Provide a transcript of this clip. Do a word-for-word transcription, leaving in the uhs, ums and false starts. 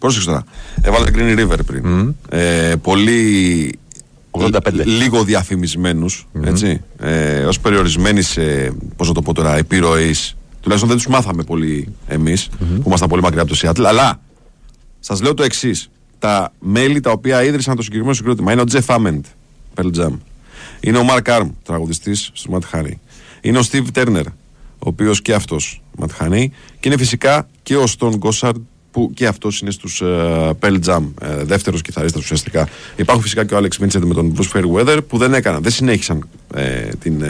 πρόσεξε τώρα. Έβαλε Green River πριν. Mm. Ε, πολύ. ογδόντα πέντε. Λίγο διαφημισμένους, mm-hmm. έτσι. Ε, ως περιορισμένοι σε, πώς να το πω τώρα, επιρροής. Τουλάχιστον δεν τους μάθαμε πολύ εμείς, mm-hmm. που ήμασταν πολύ μακριά από το Seattle. Αλλά σας λέω το εξής. Τα μέλη τα οποία ίδρυσαν το συγκεκριμένο συγκρότημα είναι ο Jeff Ament, Pearl Jam. Είναι ο Mark Arm, τραγουδιστής στο Matt Honey. Είναι ο Steve Turner, ο οποίος και αυτός Matt Honey. Και είναι φυσικά και ο Stone Gossard, που και αυτός είναι στους uh, Pearl Jam, uh, δεύτερος κιθαρίστας ουσιαστικά. Υπάρχουν φυσικά και ο Alex Vincent με τον Bruce Fairweather που δεν έκαναν, δεν συνέχισαν uh, την uh,